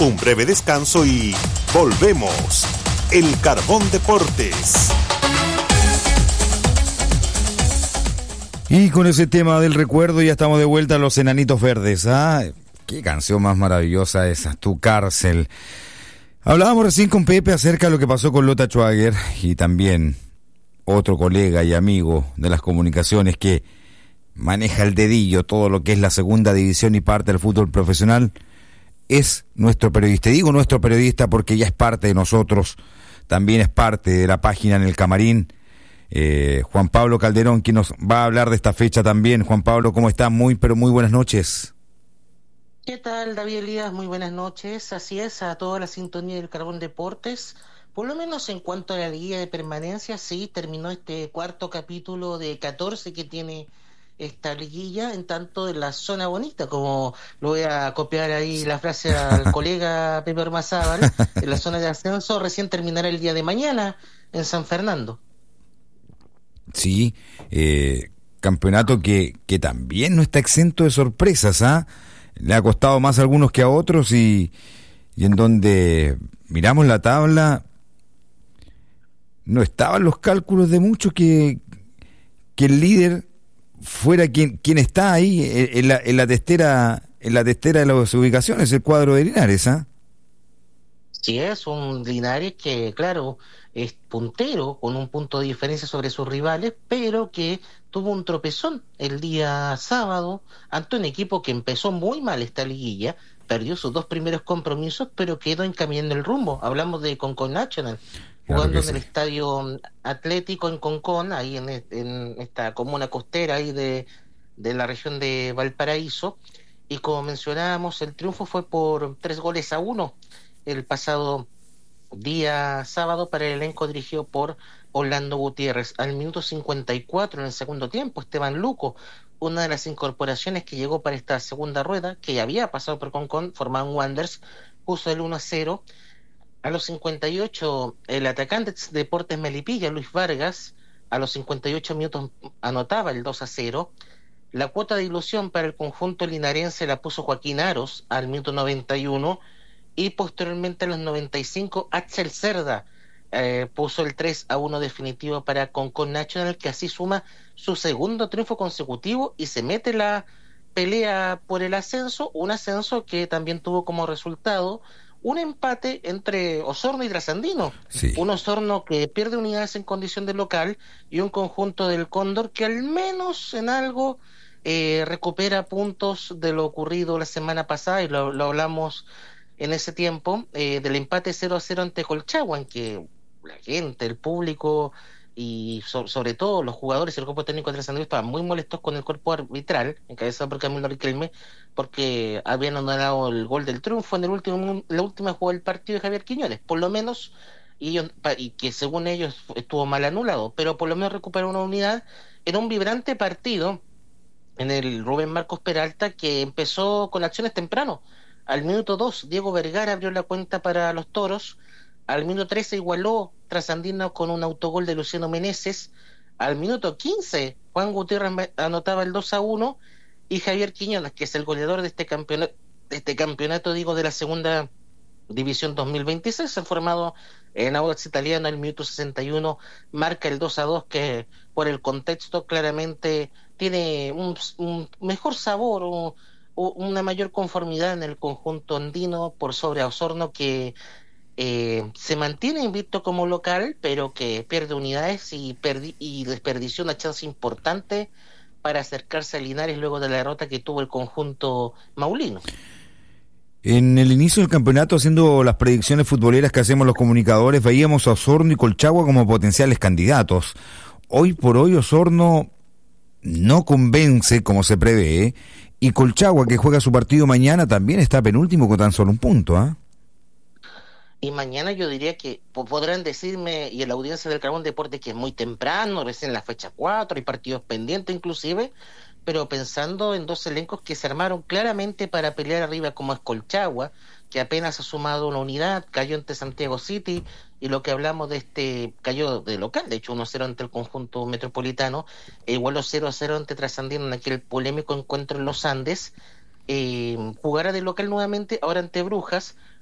Un breve descanso y volvemos. El Carbón Deportes. Y con ese tema del recuerdo ya estamos de vuelta a Los Enanitos Verdes. Qué canción más maravillosa esa, Tu Cárcel. Hablábamos recién con Pepe acerca de lo que pasó con Lota Schwager y también otro colega y amigo de las comunicaciones que maneja el dedillo todo lo que es la segunda división y parte del fútbol profesional. Es nuestro periodista, digo nuestro periodista porque ya es parte de nosotros, también es parte de la página En el Camarín. Juan Pablo Calderón, quien nos va a hablar de esta fecha también. Juan Pablo, ¿cómo está? Muy buenas noches. ¿Qué tal, David Elías? Muy buenas noches. Así es, a toda la sintonía del Carbón Deportes. Por lo menos en cuanto a la liguilla de permanencia, sí, terminó este cuarto capítulo de 14 que tiene esta liguilla, en tanto en la zona bonita, como lo voy a copiar ahí la frase al colega Pepe Ormazábal, en la zona de ascenso recién terminará el día de mañana en San Fernando. Sí, campeonato que también no está exento de sorpresas, Le ha costado más a algunos que a otros y en donde miramos la tabla no estaban los cálculos de muchos que el líder fuera quien está ahí en la testera de las ubicaciones, el cuadro de Linares, Sí, es un Linares que, claro, es puntero con un punto de diferencia sobre sus rivales, pero que tuvo un tropezón el día sábado ante un equipo que empezó muy mal esta liguilla, perdió sus dos primeros compromisos, pero quedó encaminando el rumbo. Hablamos de Concón National, jugando en el Estadio Atlético en Concón, ahí en esta comuna costera ahí de la región de Valparaíso, y como mencionábamos, el triunfo fue por 3-1 el pasado día sábado para el elenco dirigido por Orlando Gutiérrez. Al minuto 54 en el segundo tiempo, Esteban Luco, una de las incorporaciones que llegó para esta segunda rueda, que ya había pasado por Concón, formado en Wanderers, puso el 1-0. A los 58, el atacante de Deportes Melipilla, Luis Vargas, a los 58 minutos anotaba el 2-0. La cuota de ilusión para el conjunto linarense la puso Joaquín Aros al minuto 91, y posteriormente a los 95 Axel Cerda puso el 3-1 definitivo para Concón National, que así suma su segundo triunfo consecutivo y se mete la pelea por el ascenso, un ascenso que también tuvo como resultado un empate entre Osorno y Trasandino, sí. Un Osorno que pierde unidades en condición de local y un conjunto del Cóndor que al menos en algo recupera puntos de lo ocurrido la semana pasada, y lo hablamos en ese tiempo, del empate 0-0 ante Colchagua, en que la gente, el público y sobre todo los jugadores y el cuerpo técnico de Trasandino estaban muy molestos con el cuerpo arbitral, encabezado por Camilo Riquelme, porque habían anulado el gol del triunfo en la última jugada del partido de Javier Quiñones, por lo menos, y que según ellos estuvo mal anulado, pero por lo menos recuperó una unidad en un vibrante partido en el Rubén Marcos Peralta, que empezó con acciones temprano. Al minuto 2, Diego Vergara abrió la cuenta para los Toros. Al minuto 13 igualó Trasandino con un autogol de Luciano Meneses. Al minuto 15, Juan Gutiérrez anotaba el 2-1, y Javier Quiñones, que es el goleador de este campeonato, de la segunda división 2026, ha formado en Audax Italiano, al minuto 61 marca el 2-2, que por el contexto claramente tiene un mejor sabor, una mayor conformidad en el conjunto andino por sobre a Osorno, que se mantiene invicto como local, pero que pierde unidades y desperdició una chance importante para acercarse a Linares luego de la derrota que tuvo el conjunto maulino. En el inicio del campeonato, haciendo las predicciones futboleras que hacemos los comunicadores, veíamos a Osorno y Colchagua como potenciales candidatos. Hoy por hoy Osorno no convence como se prevé, y Colchagua, que juega su partido mañana, también está penúltimo con tan solo un punto, Y mañana yo diría que podrán decirme, y en la audiencia del Carbón Deporte, que es muy temprano, recién la fecha 4, hay partidos pendientes inclusive, pero pensando en dos elencos que se armaron claramente para pelear arriba, como es Colchagua, que apenas ha sumado una unidad, cayó ante Santiago City, y lo que hablamos de cayó de local, de hecho 1-0 ante el conjunto metropolitano, igualó 0-0 ante Trasandino en aquel polémico encuentro en los Andes. Jugará de local nuevamente, ahora ante Brujas.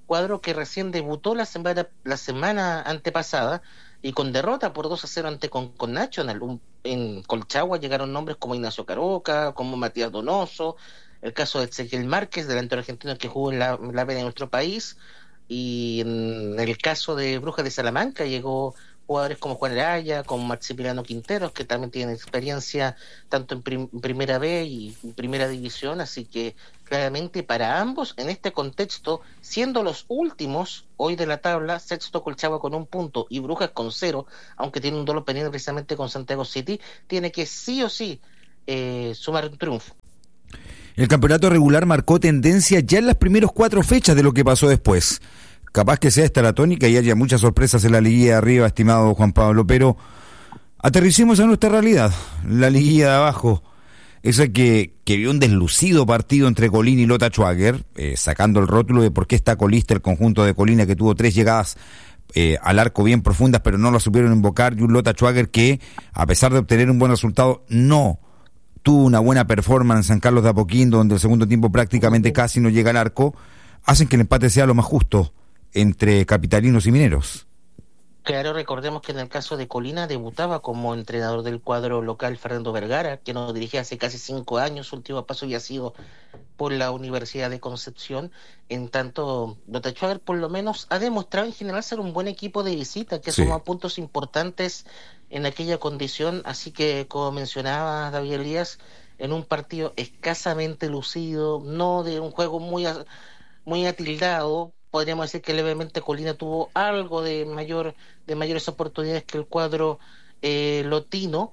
cuadro que recién debutó la semana antepasada y con derrota por 2-0 ante con Nacional. En Colchagua llegaron nombres como Ignacio Caroca, como Matías Donoso, el caso de Ezequiel Márquez, delantero argentino que jugó en la B de nuestro país, y en el caso de Brujas de Salamanca llegó jugadores como Juan Araya, como Maximiliano Quinteros, que también tienen experiencia tanto en Primera B y en Primera División, así que claramente para ambos, en este contexto, siendo los últimos hoy de la tabla, sexto Colchagua con 1 punto y Brujas con 0, aunque tiene un duelo pendiente precisamente con Santiago City, tiene que sí o sí sumar un triunfo. El campeonato regular marcó tendencia ya en las primeras 4 fechas de lo que pasó después. Capaz que sea esta la tónica y haya muchas sorpresas en la liguilla de arriba, estimado Juan Pablo, pero aterricemos a nuestra realidad, la liguilla de abajo, esa que vio un deslucido partido entre Colina y Lota Schwager, sacando el rótulo de por qué está colista el conjunto de Colina, que tuvo 3 llegadas al arco bien profundas, pero no lo supieron invocar, y un Lota Schwager que, a pesar de obtener un buen resultado, no tuvo una buena performance en San Carlos de Apoquindo, donde el segundo tiempo prácticamente casi no llega al arco, hacen que el empate sea lo más justo entre capitalinos y mineros. Claro, recordemos que en el caso de Colina debutaba como entrenador del cuadro local Fernando Vergara, que nos dirigía hace casi 5 años, su último paso había sido por la Universidad de Concepción. En tanto, Lota Schwager por lo menos ha demostrado en general ser un buen equipo de visita, que suma puntos importantes en aquella condición, así que como mencionaba David Elías, en un partido escasamente lucido, no de un juego muy atildado, podríamos decir que levemente Colina tuvo algo de mayores oportunidades que el cuadro lotino,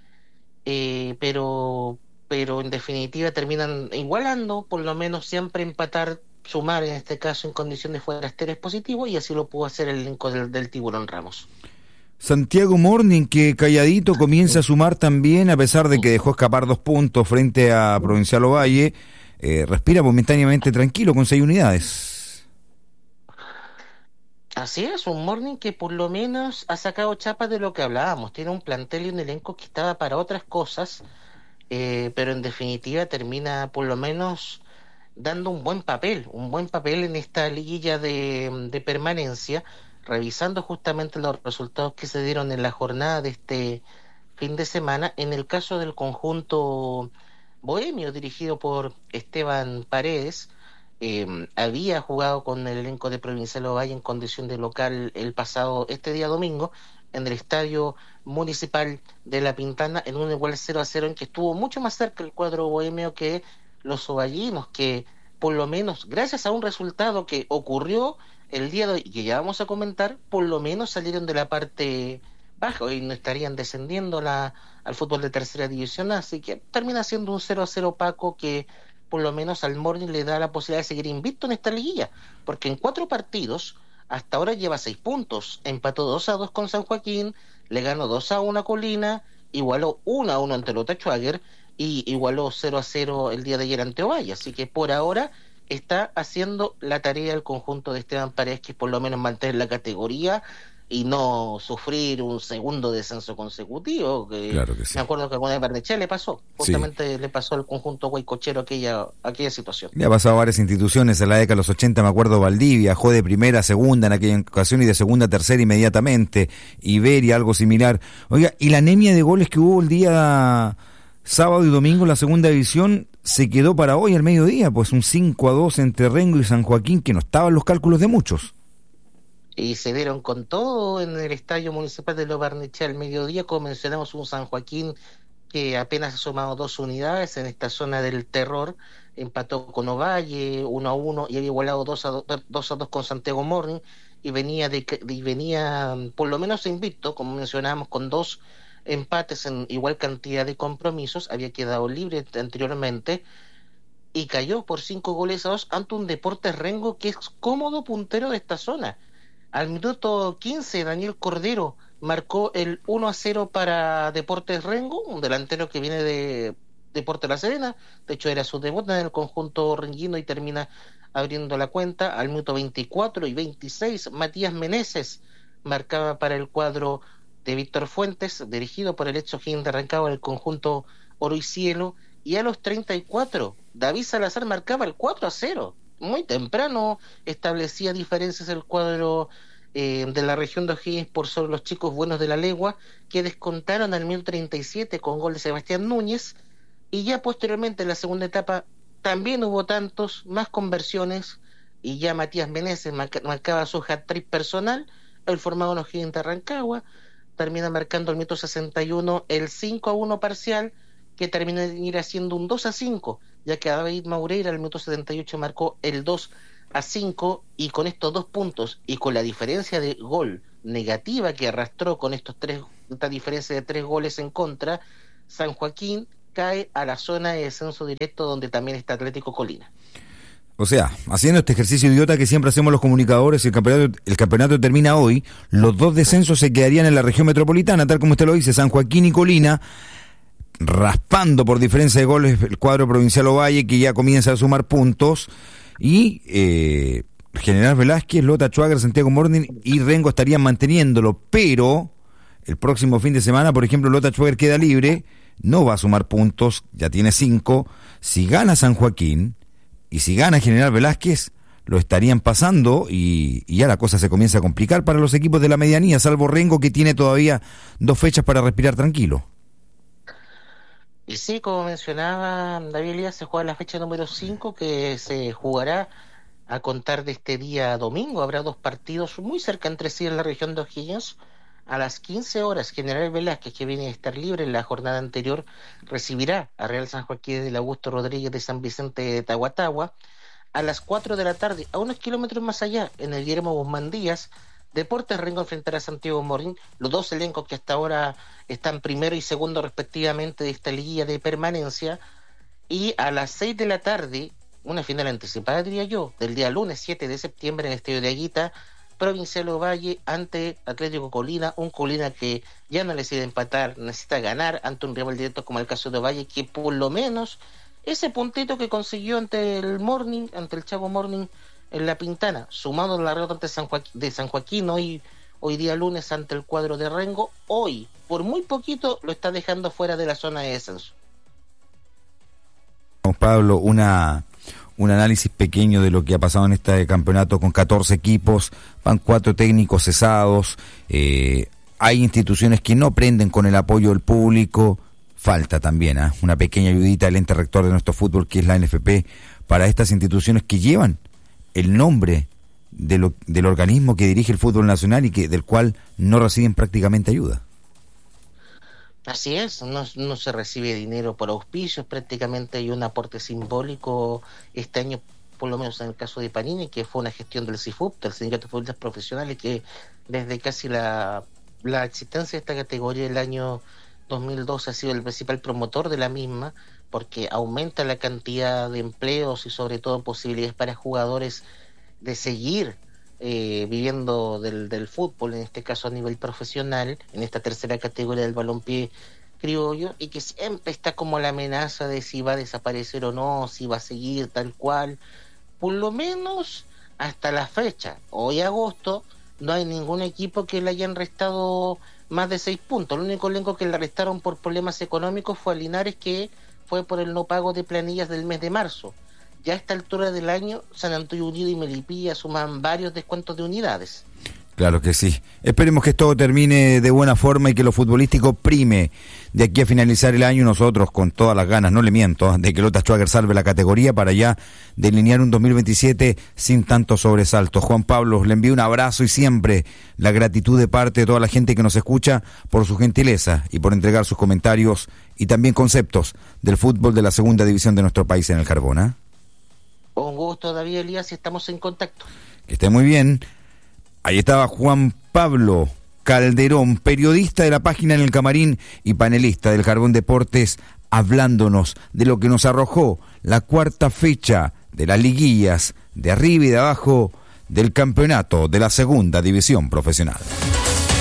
pero en definitiva terminan igualando, por lo menos siempre empatar, sumar en este caso en condiciones forasteras positivo, y así lo pudo hacer el elenco del Tiburón Ramos. Santiago Morning, que calladito comienza a sumar también, a pesar de que dejó escapar 2 puntos frente a Provincial Ovalle, respira momentáneamente tranquilo con 6 unidades. Así es, un Morning que por lo menos ha sacado chapas de lo que hablábamos, tiene un plantel y un elenco que estaba para otras cosas, pero en definitiva termina por lo menos dando un buen papel en esta liguilla de permanencia, revisando justamente los resultados que se dieron en la jornada de este fin de semana. En el caso del conjunto bohemio dirigido por Esteban Paredes, había jugado con el elenco de Provincial Ovalle en condición de local este día domingo en el estadio municipal de La Pintana, en un igual 0-0, en que estuvo mucho más cerca el cuadro bohemio que los ovallinos, que por lo menos gracias a un resultado que ocurrió el día de hoy y que ya vamos a comentar, por lo menos salieron de la parte baja y no estarían descendiendo al fútbol de tercera división, así que termina siendo un 0-0 opaco que por lo menos al Morning le da la posibilidad de seguir invicto en esta liguilla, porque en 4 partidos hasta ahora lleva 6 puntos, empató 2-2 con San Joaquín, le ganó 2-1 a Colina, igualó 1-1 ante Lota Schwager y igualó 0-0 el día de ayer ante Ovalle, así que por ahora está haciendo la tarea el conjunto de Esteban Paredes, que por lo menos mantener la categoría y no sufrir un segundo descenso consecutivo, Claro que sí. Me acuerdo que con el Barnechea le pasó, justamente le pasó al conjunto guaycochero aquella situación. Le ha pasado a varias instituciones en la década de los 80, me acuerdo Valdivia, jugó de primera a segunda en aquella ocasión y de segunda a tercera inmediatamente, Iberia, algo similar. Oiga, y la anemia de goles que hubo el día sábado y domingo en la segunda división se quedó para hoy al mediodía, pues un 5-2 entre Rengo y San Joaquín, que no estaban los cálculos de muchos. Y se dieron con todo en el estadio municipal de Lo Barnechea al mediodía, como mencionamos, un San Joaquín que apenas ha sumado 2 unidades en esta zona del terror, empató con Ovalle 1-1 y había igualado 2-2 con Santiago Morning, y venía por lo menos invicto, como mencionábamos, con 2 empates en igual cantidad de compromisos, había quedado libre anteriormente y cayó por 5-2 ante un Deportes Rengo que es cómodo puntero de esta zona. Al minuto 15, Daniel Cordero marcó el 1-0 para Deportes Rengo, un delantero que viene de Deportes La Serena, de hecho era su debut en el conjunto renguino y termina abriendo la cuenta. Al minuto 24 y 26, Matías Meneses marcaba para el cuadro de Víctor Fuentes, dirigido por el ex O'Higgins de Rancagua del conjunto Oro y Cielo, y a los 34, David Salazar marcaba el 4-0 muy temprano establecía diferencias el cuadro de la región de O'Higgins por sobre los chicos buenos de la Legua, que descontaron al minuto 37 con gol de Sebastián Núñez, y ya posteriormente en la segunda etapa también hubo tantos, más conversiones, y ya Matías Meneses marcaba su hat-trick personal. El formado en O'Higgins de Rancagua termina marcando al minuto 61 el 5-1 parcial, que termina de ir haciendo un 2-5, ya que David Maureira al minuto 78 marcó el 2-5, y con estos 2 puntos y con la diferencia de gol negativa que arrastró con esta diferencia de 3 goles en contra, San Joaquín cae a la zona de descenso directo, donde también está Atlético Colina. O sea, haciendo este ejercicio idiota que siempre hacemos los comunicadores, el campeonato termina hoy, los 2 descensos se quedarían en la región metropolitana, tal como usted lo dice, San Joaquín y Colina, raspando por diferencia de goles el cuadro provincial Ovalle, que ya comienza a sumar puntos, y General Velázquez, Lota Schwager, Santiago Morning y Rengo estarían manteniéndolo, pero el próximo fin de semana, por ejemplo, Lota Schwager queda libre, no va a sumar puntos, ya tiene 5, si gana San Joaquín, y si gana General Velázquez, lo estarían pasando, y ya la cosa se comienza a complicar para los equipos de la medianía, salvo Rengo, que tiene todavía 2 fechas para respirar tranquilo. Y sí, como mencionaba David Elías, se juega la fecha número 5, que se jugará a contar de este día domingo. Habrá 2 partidos muy cerca entre sí en la región de O'Higgins. A las 15 horas, General Velázquez, que viene a estar libre en la jornada anterior, recibirá a Real San Joaquín del Augusto Rodríguez de San Vicente de Tahuatahua. A las 4 de la tarde, a unos kilómetros más allá, en el Guillermo Guzmán Díaz, Deportes Rengo enfrentará a Santiago Morning, los 2 elencos que hasta ahora están primero y segundo respectivamente de esta liguilla de permanencia. Y a las 6 de la tarde, una final anticipada, diría yo, del día lunes 7 de septiembre en el Estadio de Aguita, Provincial Ovalle ante Atlético Colina, un Colina que ya no necesita empatar, necesita ganar ante un rival directo como el caso de Ovalle, que por lo menos ese puntito que consiguió ante el Morning, ante el Chaco Morning en La Pintana, sumado en la derrota ante San Joaquín hoy día lunes ante el cuadro de Rengo, hoy por muy poquito lo está dejando fuera de la zona de descenso. Pablo, un análisis pequeño de lo que ha pasado en este campeonato con 14 equipos, van 4 técnicos cesados, hay instituciones que no prenden con el apoyo del público, falta también una pequeña ayudita del ente rector de nuestro fútbol, que es la NFP, para estas instituciones que llevan el nombre del organismo que dirige el fútbol nacional y del cual no reciben prácticamente ayuda. Así es, no se recibe dinero por auspicios, prácticamente hay un aporte simbólico este año, por lo menos en el caso de Panini, que fue una gestión del CIFUP, del Sindicato de Futbolistas Profesionales, que desde casi la existencia de esta categoría del año 2012 ha sido el principal promotor de la misma, porque aumenta la cantidad de empleos y sobre todo posibilidades para jugadores de seguir viviendo del fútbol, en este caso a nivel profesional, en esta tercera categoría del balompié criollo, y que siempre está como la amenaza de si va a desaparecer o no, si va a seguir tal cual. Por lo menos hasta la fecha, hoy agosto, no hay ningún equipo que le hayan restado más de 6 puntos. El único elenco que le restaron por problemas económicos fue a Linares, que fue por el no pago de planillas del mes de marzo. Ya a esta altura del año, San Antonio Unido y Melipilla suman varios descuentos de unidades. Claro que sí. Esperemos que esto termine de buena forma y que lo futbolístico prime. De aquí a finalizar el año, nosotros con todas las ganas, no le miento, de que Lota Schwager salve la categoría para ya delinear un 2027 sin tantos sobresaltos. Juan Pablo, le envío un abrazo y siempre la gratitud de parte de toda la gente que nos escucha por su gentileza y por entregar sus comentarios y también conceptos del fútbol de la segunda división de nuestro país en el Carbón, ¿eh? Un gusto, David Elías, y estamos en contacto. Que esté muy bien. Ahí estaba Juan Pablo Calderón, periodista de la página En el Camarín y panelista del Carbón Deportes, hablándonos de lo que nos arrojó la 4ª fecha de las liguillas de arriba y de abajo del campeonato de la segunda división profesional.